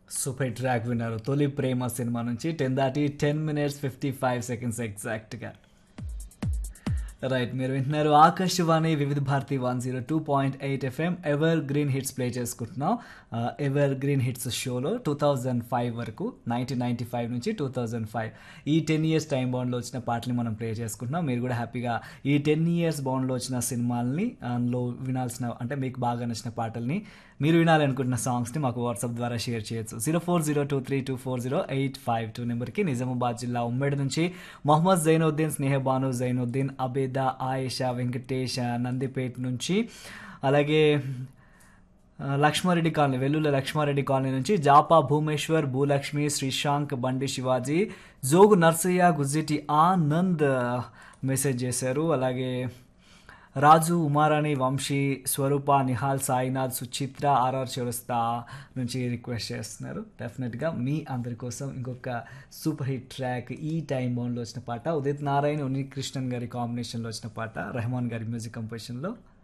Super track విన్నారు. 'తొలి ప్రేమ' cinema నుంచి 10 దాటి 10 మినిట్స్ 55 సెకండ్స్ ఎగ్జాక్ట్‌గా. రైట్, మీరు వింటున్నారు ఆకాశవాణి వివిధ Bharati 102.8 FM ever green hits play చేసుకుంటున్నాం. ఎవర్ గ్రీన్ హిట్స్ షోలో 2005 వరకు 1995 నుంచి 2005 ఈ 10 ఇయర్స్ టైం బౌండ్లో వచ్చిన పాటలు మనం ప్లే చేసుకుంటున్నాం. మీరు కూడా హ్యాపీగా ఈ 10 ఇయర్స్ బౌండ్లో వచ్చిన సినిమాల్ని అందులో వినాల్సిన అంటే మీకు బాగా నచ్చిన పాటల్ని మీరు వినాలనుకుంటున్న సాంగ్స్ని మాకు వాట్సాప్ ద్వారా షేర్ చేయొచ్చు. 0402324085 నెంబర్కి. నిజామాబాద్ జిల్లా ఉమ్మడి నుంచి మొహమ్మద్ జైనుద్దీన్, స్నేహబాను జైనుద్దీన్, అబేదా, ఆయేషా, వెంకటేష్ నందిపేట్ నుంచి, అలాగే లక్ష్మారెడ్డి కాలనీ, వెల్లుల లక్ష్మారెడ్డి కాలనీ నుంచి జాపా భూమేశ్వర్, భూలక్ష్మి, శ్రీశాంక్, బండి శివాజీ, జోగు నర్సయ్య, గుజ్జిటి ఆనంద్ మెసేజ్ చేశారు. అలాగే రాజు, ఉమారాణి, వంశీ, స్వరూప, నిహాల్, సాయినాథ్, సుచిత్ర, ఆర్ఆర్ చౌరస్తా నుంచి రిక్వెస్ట్ చేస్తున్నారు. డెఫినెట్గా మీ అందరి కోసం ఇంకొక సూపర్ హిట్ ట్రాక్ ఈ టైం బౌండ్లో వచ్చిన పాట, ఉదిత్ నారాయణ్, ఉన్ని కృష్ణన్ గారి కాంబినేషన్లో వచ్చిన పాట, రెహమాన్ గారి మ్యూజిక్ కంపోజిషన్లో